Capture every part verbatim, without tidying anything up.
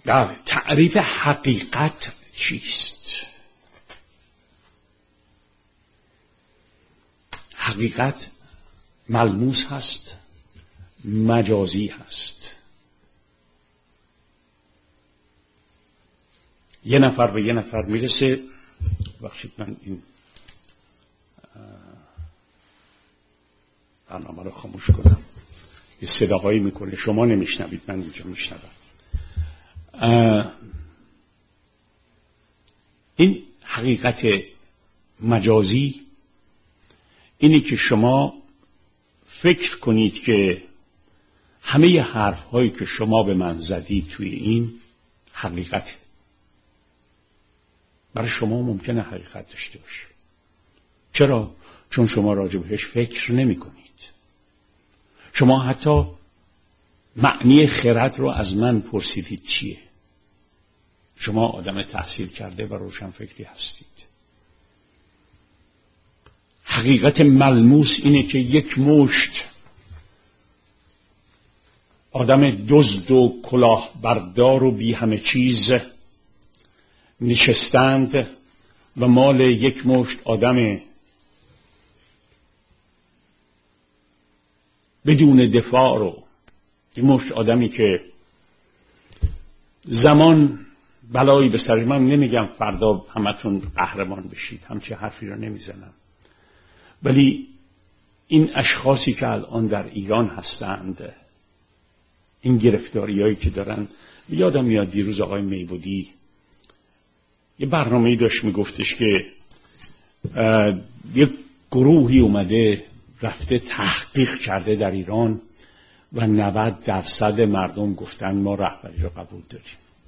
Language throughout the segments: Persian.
بله، تعریف حقیقت چیست؟ حقیقت ملموس هست، مجازی هست. یه نفر به یه نفر میرسه، بخشید من این برنامه رو خاموش کنم، یه صداهایی میکنه شما نمیشنوید، من اینجا میشنوم. این حقیقت مجازی اینی که شما فکر کنید که همه حرف هایی که شما به من زدید توی این حقیقت، برای شما ممکنه حقیقت داشته باشه. چرا؟ چون شما راجع بهش فکر نمی کنید. شما حتی معنی خرد رو از من پرسیدید چیه. شما آدم تحصیل کرده و روشن فکری هستید. حقیقت ملموس اینه که یک مشت آدم دزد و کلاه بردار و بی همه چیز نشستند و مال یک مشت آدم بدون دفاع رو، یک مشت آدمی که زمان بلایی به سر من، نمیگم فردا همتون قهرمان بشید، همچه حرفی رو نمیزنم، ولی این اشخاصی که الان در ایران هستند، این گرفتاری هایی که دارن، یادم میاد دیروز آقای میبودی یه برنامه‌ای داشت میگفتش که یک گروهی اومده رفته تحقیق کرده در ایران و نود درصد مردم گفتن ما رهبری رو قبول داریم.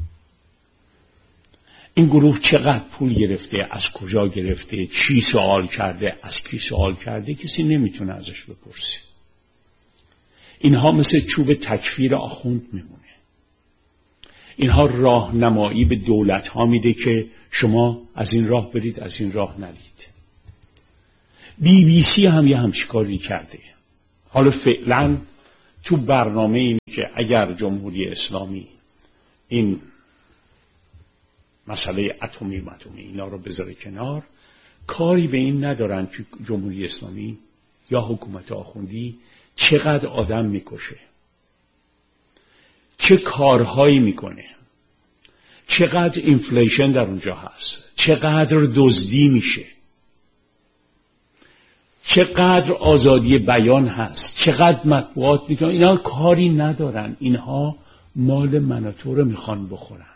این گروه چقدر پول گرفته، از کجا گرفته، چی سوال کرده، از کی سوال کرده، کسی نمیتونه ازش بپرسه. اینها مثل چوب تکفیر آخوند میمونه. اینها راهنمایی به دولت ها میده که شما از این راه برید، از این راه نرید. بی بی سی هم یه همچین کاری کرده. حالا فعلا تو برنامه این که اگر جمهوری اسلامی این مسئله اتمی متومی اینا رو بذاره کنار، کاری به این ندارن که جمهوری اسلامی یا حکومت آخوندی چقدر آدم میکشه، چه کارهایی میکنه، چقدر اینفلیشن در اونجا هست، چقدر دزدی میشه، چقدر آزادی بیان هست، چقدر مطبوعات میکنن. اینا کاری ندارن، اینها مال من و تو رو میخوان بخورن.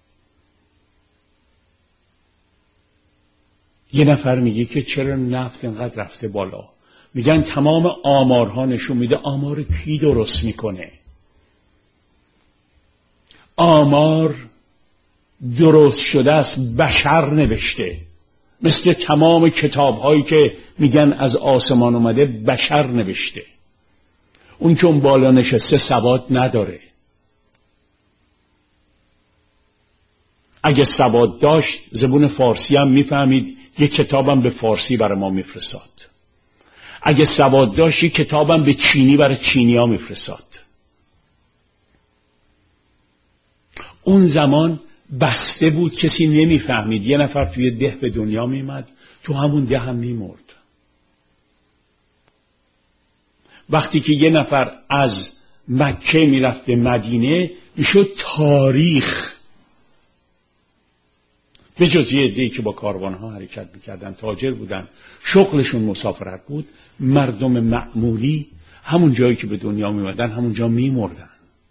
یه نفر میگه که چرا نفت اینقدر رفته بالا؟ میگن تمام آمارها نشون میده. آمار کی درست میکنه؟ آمار درست شده است، بشر نوشته. مثل تمام کتاب هایی که میگن از آسمان اومده، بشر نوشته. اون چون بالا نشسته سواد نداره. اگه سواد داشت زبون فارسی هم میفهمید، یک کتابم به فارسی برای ما میفرستاد. اگه سواد داشت یک کتابم به چینی برای چینی ها میفرستاد. اون زمان بسته بود، کسی نمیفهمید. یه نفر توی ده به دنیا میمد، تو همون ده هم میمرد. وقتی که یه نفر از مکه میرفت به مدینه میشد تاریخ. به جز یه عده‌ای که با کاروانها حرکت میکردن، تاجر بودن، شغلشون مسافرت بود، مردم معمولی همون جایی که به دنیا میمدن همون جا میمردن.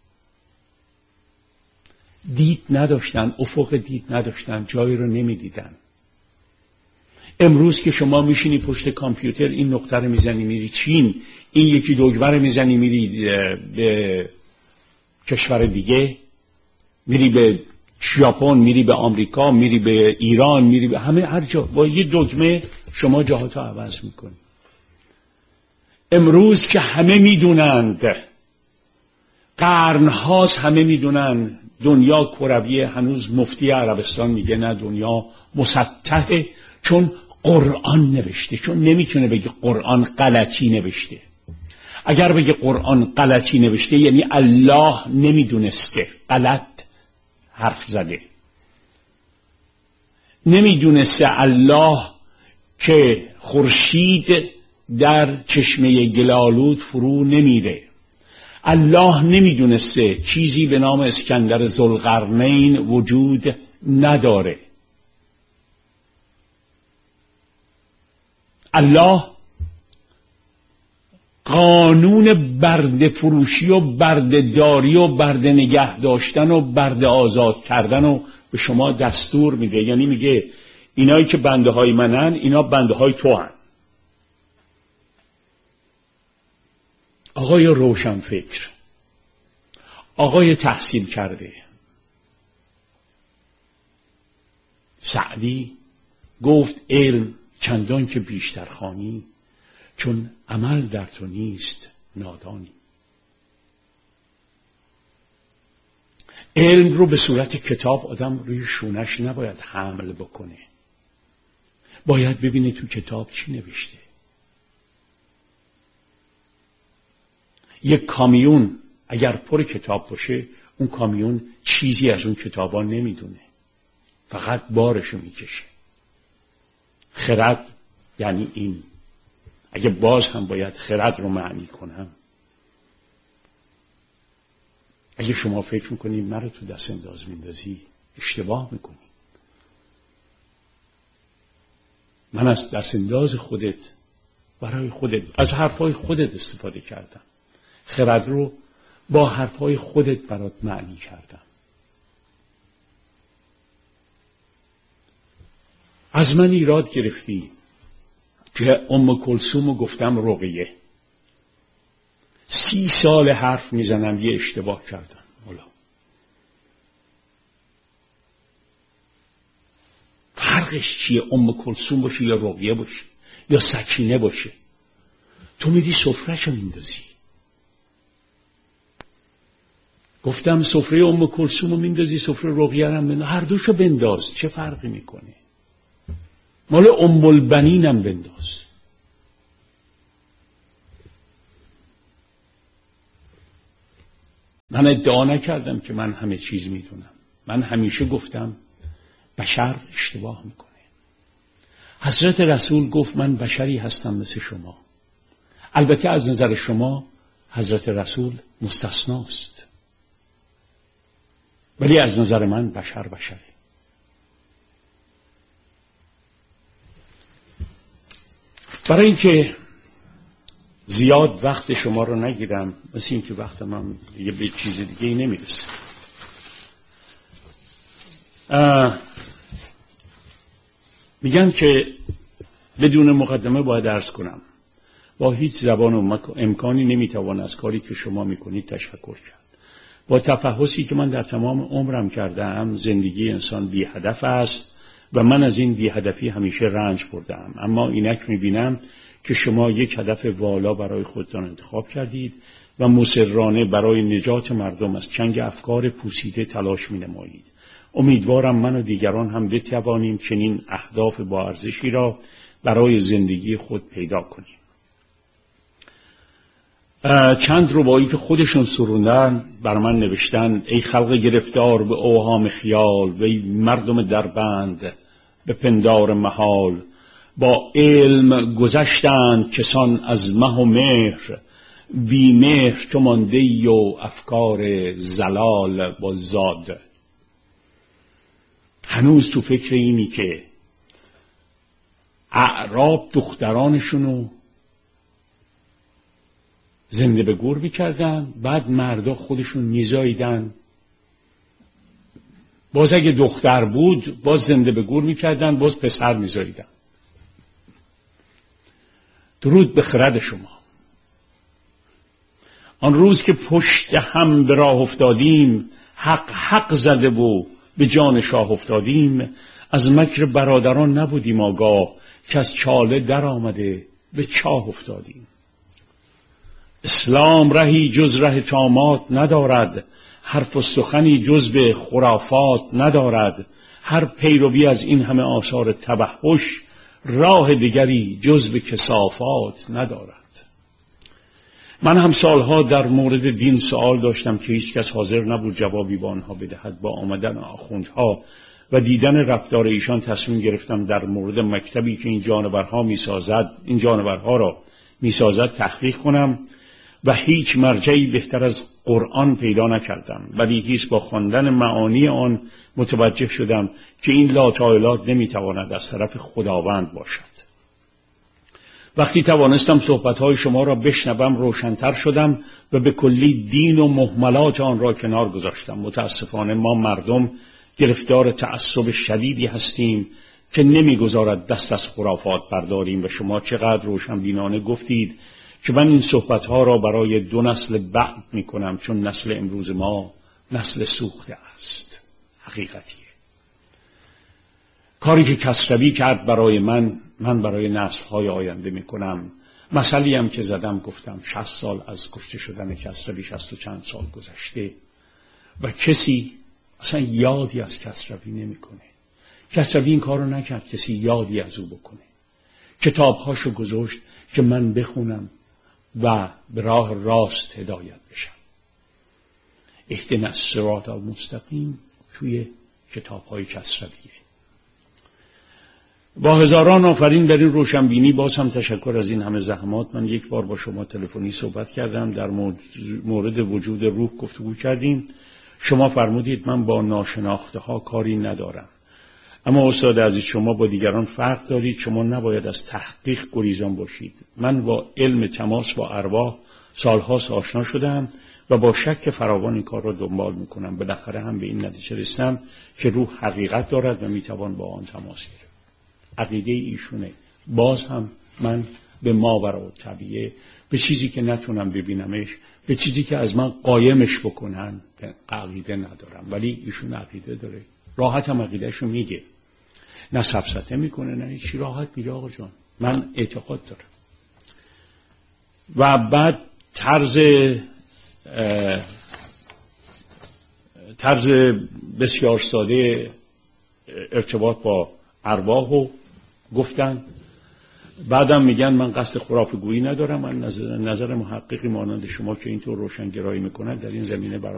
دید نداشتن، افق دید نداشتن، جایی رو نمیدیدن. امروز که شما میشینی پشت کامپیوتر، این نقطه رو میزنی میری چین، این یکی دکمه رو میزنی میری به کشور دیگه، میری به ژاپن، میری به آمریکا، میری به ایران، میری به همه هر جا. با یه دکمه شما جاهاتو عوض میکنی. امروز که همه میدونند، قرنهاست همه میدونن دنیا کرویه، هنوز مفتی عربستان میگه نه دنیا مسطحه، چون قرآن نوشته. چون نمیتونه بگه قرآن غلطی نوشته. اگر بگه قرآن غلطی نوشته یعنی الله نمیدونسته، غلط حرف زده. نمیدونسته الله که خورشید در چشمه گلالود فرو نمیره. الله نمیدونسته چیزی به نام اسکندر ذوالقرنین وجود نداره. الله قانون برده فروشی و برده داری و برده نگه داشتن و برده آزاد کردن رو به شما دستور میده. یعنی میگه اینایی که بنده های منن اینا بنده های تو هن. آقای روشنفکر، آقای تحصیل کرده سعدی گفت علم چندان که بیشتر خوانی چون عمل در تو نیست نادانی. علم رو به صورت کتاب آدم روی شونش نباید حمل بکنه، باید ببینه تو کتاب چی نوشته. یک کامیون اگر پر کتاب باشه اون کامیون چیزی از اون کتابا نمیدونه، فقط بارشو میکشه. خرد یعنی این. اگه باز هم باید خرد رو معنی کنم، اگه شما فکر میکنید من رو تو دست انداز میندازی اشتباه میکنی. من از دست انداز خودت برای خودت از حرفای خودت استفاده کردم. خرد رو با حرفای خودت برات معنی کردم. از من ایراد گرفتی که ام کلثوم رو گفتم رقیه. سی سال حرف میزنم یه اشتباه کردم. حالا فرقش چیه؟ ام کلثوم باشه یا رقیه باشه یا سکینه باشه؟ تو میری سفره‌شو میندازی. گفتم سفره ام کلثوم رو میندازی، سفره رقیه هم بنداز، هر دوشو بنداز، چه فرقی میکنه؟ مال ام البنینم بنداز. من ادعا نکردم که من همه چیز میدونم. من همیشه گفتم بشر اشتباه میکنه. حضرت رسول گفت من بشری هستم مثل شما. البته از نظر شما حضرت رسول مستثناست، ولی از نظر من بشر بشره. برای اینکه زیاد وقت شما رو نگیرم، مثل این که وقت من یه به چیز دیگه ای نمیرسه، میگن که بدون مقدمه باید عرض کنم با هیچ زبان و امکانی نمیتوان از کاری که شما میکنید تشکر کرد. با تفحصی که من در تمام عمرم کردم، زندگی انسان بی هدف است و من از این بی هدفی همیشه رنج بردم. اما اینک میبینم که شما یک هدف والا برای خودتان انتخاب کردید و مصرانه برای نجات مردم از چنگ افکار پوسیده تلاش می‌نمایید. امیدوارم من و دیگران هم بتوانیم چنین اهداف با ارزشی را برای زندگی خود پیدا کنیم. چند ربایی که خودشون سروندن بر من نوشتن: ای خلق گرفتار به اوهام خیال، وی مردم دربند به پندار محال، با علم گذشتند کسان از مه و مهر، بی مهر تو مانده ای و افکار زلال با زاد. هنوز تو فکر اینی که اعراب دخترانشونو زنده به گور میکردن، بعد مردا خودشون میزاییدن، باز اگه دختر بود باز زنده به گور میکردن، باز پسر میزاییدن. درود به خرد شما. آن روز که پشت هم به راه افتادیم، حق حق زده و به جان شاه افتادیم، از مکر برادران نبودیم آگاه، که از چاله در آمده به چاه افتادیم. اسلام رهی جز ره طامات ندارد، حرف و سخنی جز به خرافات ندارد، هر پیروی از این همه آثار تبهش، راه دیگری جز به کثافات ندارد. من هم سالها در مورد دین سوال داشتم که هیچ کس حاضر نبود جوابی به آنها بدهد. با آمدن آخوندها و دیدن رفتار ایشان تصمیم گرفتم در مورد مکتبی که این جانورها میسازد این جانورها را میسازد تحقیق کنم و هیچ مرجعی بهتر از قرآن پیدا نکردم. ولی هیچ با خواندن معانی آن متوجه شدم که این لاطایلات نمیتواند از طرف خداوند باشد. وقتی توانستم صحبتهای شما را بشنوم روشن‌تر شدم و به کلی دین و مهملات آن را کنار گذاشتم. متاسفانه ما مردم گرفتار تعصب شدیدی هستیم که نمیگذارد دست از خرافات برداریم و شما چقدر روشنبینانه گفتید که من این صحبتها را برای دو نسل بعد میکنم، چون نسل امروز ما نسل سوخته است. حقیقتیه. کاری که کسروی کرد برای من، من برای نسل‌های آینده میکنم. مثلی هم که زدم گفتم شصت سال از کشته شدن کسروی، شصت و چند سال گذشته و کسی اصلا یادی از کسروی نمیکنه. کسروی این کارو نکرد کسی یادی از او بکنه. کتابهاشو گذاشت که من بخونم و به راه راست هدایت بشم. اهدنا الصراط المستقیم توی کتاب‌های کسرویه. با هزاران آفرین در این روشنبینی باز هم تشکر از این همه زحمات. من یک بار با شما تلفنی صحبت کردم، در مورد وجود روح گفتگو کردیم. شما فرمودید من با ناشناخته ها کاری ندارم، اما استاد عزیز شما با دیگران فرق دارید. شما نباید از تحقیق گریزان باشید. من با علم تماس با ارواح سالهاست آشنا شدم و با شک فراوان این کار را دنبال میکنم. بالاخره هم به این نتیجه رسیدم که روح حقیقت دارد و میتوان با آن تماس گرفت. عقیده ایشونه. باز هم من به ماوراء الطبیعه، به چیزی که نتونم ببینمش، به چیزی که از من قایمش بکنن عقیده ندارم. ولی ایشون عقیده داره، راحت هم عقیدهشو میگه، نه سفسطه میکنه نه هیچی، راحت میگه آقا جان من اعتقاد دارم. و بعد طرز طرز بسیار ساده ارتباط با ارواحو گفتن. بعدم میگن من قصد خرافه‌گویی ندارم. من نظر, نظر محققی مانند شما که اینطور روشنگرایی میکنن در این زمینه برای